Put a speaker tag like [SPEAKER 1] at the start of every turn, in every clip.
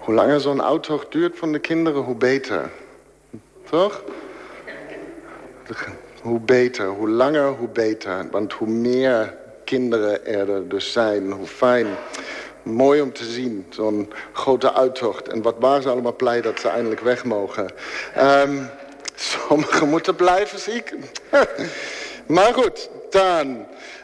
[SPEAKER 1] Hoe langer zo'n uittocht duurt van de kinderen, hoe beter. Toch? Hoe beter, hoe langer, hoe beter. Want hoe meer kinderen er dus zijn, hoe fijn. Mooi om te zien, zo'n grote uittocht. En wat waren ze allemaal blij dat ze eindelijk weg mogen. Sommigen moeten blijven, zie ik. Maar goed, dan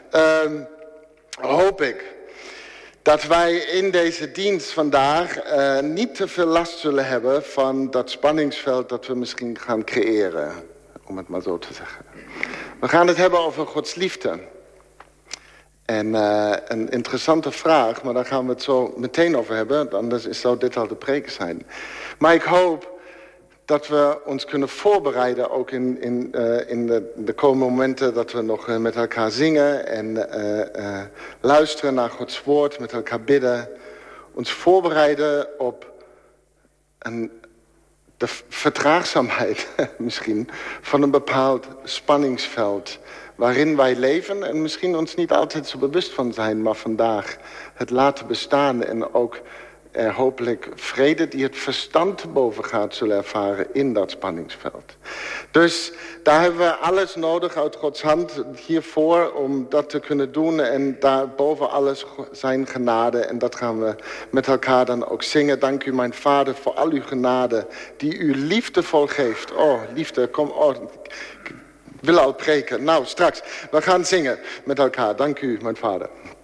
[SPEAKER 1] hoop ik dat wij in deze dienst vandaag niet te veel last zullen hebben van dat spanningsveld dat we misschien gaan creëren. Om het maar zo te zeggen. We gaan het hebben over Gods liefde. En een interessante vraag, maar daar gaan we het zo meteen over hebben. Anders zou dit al de preek zijn. Maar ik hoop dat we ons kunnen voorbereiden, ook in de komende momenten dat we nog met elkaar zingen en luisteren naar Gods woord, met elkaar bidden. Ons voorbereiden op de vertraagzaamheid misschien van een bepaald spanningsveld waarin wij leven en misschien ons niet altijd zo bewust van zijn, maar vandaag het laten bestaan en ook hopelijk vrede die het verstand te boven gaat zullen ervaren in dat spanningsveld. Dus daar hebben we alles nodig uit Gods hand hiervoor om dat te kunnen doen. En daarboven alles zijn genade. En dat gaan we met elkaar dan ook zingen. Dank u mijn Vader voor al uw genade die u liefdevol geeft. Oh, liefde, kom. Oh, ik wil al preken. Nou, straks. We gaan zingen met elkaar. Dank u mijn Vader.